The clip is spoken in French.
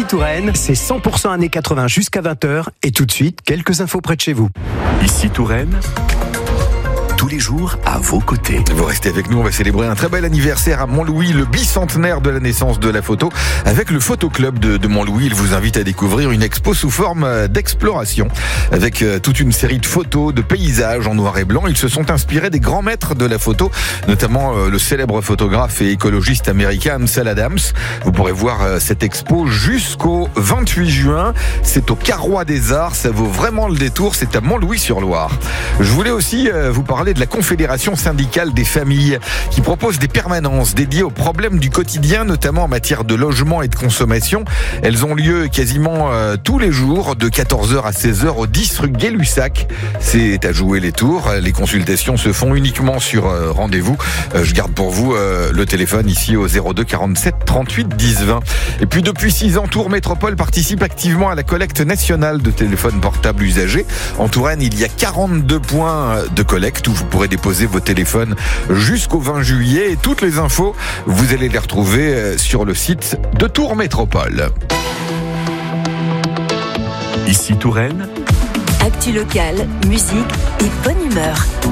Touraine, c'est 100% années 80 jusqu'à 20h. Et tout de suite, quelques infos près de chez vous. Ici Touraine, tous les jours à vos côtés. Vous restez avec nous, on va célébrer un très bel anniversaire à Montlouis, le bicentenaire de la naissance de la photo. Avec le Photoclub de Montlouis, il vous invite à découvrir une expo sous forme d'exploration. Avec toute une série de photos, de paysages en noir et blanc. Ils se sont inspirés des grands maîtres de la photo, notamment le célèbre photographe et écologiste américain Ansel Adams. Vous pourrez voir cette expo jusqu'au 28 juin. C'est au Carrois des Arts, ça vaut vraiment le détour, c'est à Montlouis-sur-Loire. Je voulais aussi vous parler de la Confédération syndicale des familles qui propose des permanences dédiées aux problèmes du quotidien, notamment en matière de logement et de consommation. Elles ont lieu quasiment tous les jours de 14h à 16h au 10 rue Gay-Lussac. C'est à jouer les tours. Les consultations se font uniquement sur rendez-vous. Je garde pour vous le téléphone ici au 02 47 38 10 20. Et puis depuis 6 ans, Tours Métropole participe activement à la collecte nationale de téléphones portables usagés. En Touraine, il y a 42 points de collecte où vous pourrez déposer vos téléphones jusqu'au 20 juillet. Et toutes les infos, vous allez les retrouver sur le site de Tours Métropole. Ici Touraine, actu locale, musique et bonne humeur.